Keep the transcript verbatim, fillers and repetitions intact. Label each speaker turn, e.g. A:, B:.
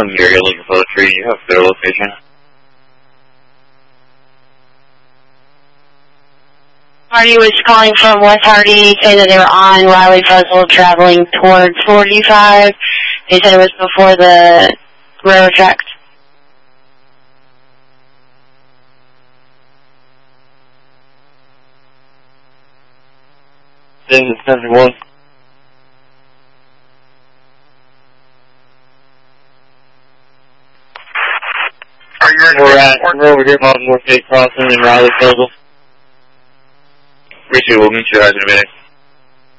A: I'm Gary looking for the tree. You have their location.
B: Party was calling from West Hardy, saying that they were on Riley Puzzle traveling towards forty-five. They said it was before the railroad tracks.
A: This is seventy-one.
C: Are you ready?
A: We're at, we're over here by North Gate Crossing and Riley Puzzle. Appreciate it. We'll meet you guys in a minute.